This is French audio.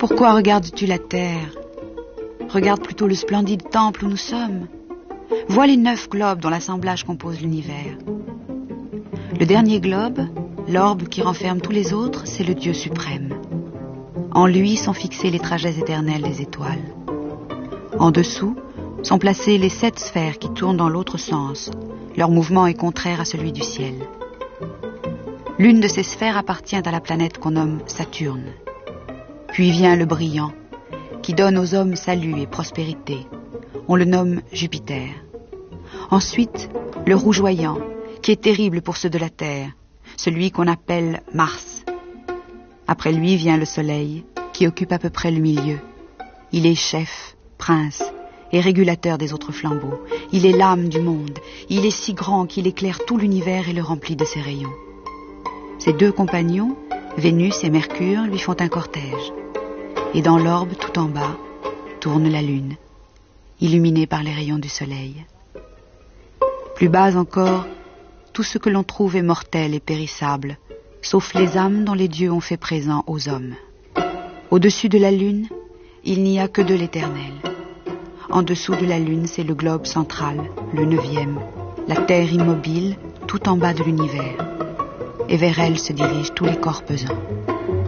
Pourquoi regardes-tu la terre? Regarde plutôt le splendide temple où nous sommes. Vois les 9 globes dont l'assemblage compose l'univers. Le dernier globe, l'orbe qui renferme tous les autres, c'est le Dieu suprême. En lui sont fixés les trajets éternels des étoiles. En dessous sont placées les 7 sphères qui tournent dans l'autre sens. Leur mouvement est contraire à celui du ciel. L'une de ces sphères appartient à la planète qu'on nomme Saturne. Puis vient le brillant, qui donne aux hommes salut et prospérité. On le nomme Jupiter. Ensuite, le rougeoyant, qui est terrible pour ceux de la Terre, celui qu'on appelle Mars. Après lui vient le Soleil, qui occupe à peu près le milieu. Il est chef, prince et régulateur des autres flambeaux. Il est l'âme du monde. Il est si grand qu'il éclaire tout l'univers et le remplit de ses rayons. Ses 2 compagnons, Vénus et Mercure, lui font un cortège. Et dans l'orbe, tout en bas, tourne la Lune, illuminée par les rayons du Soleil. Plus bas encore, tout ce que l'on trouve est mortel et périssable, sauf les âmes dont les dieux ont fait présent aux hommes. Au-dessus de la Lune, il n'y a que de l'éternel. En dessous de la Lune, c'est le globe central, le 9e, la Terre immobile, tout en bas de l'univers. Et vers elle se dirigent tous les corps pesants.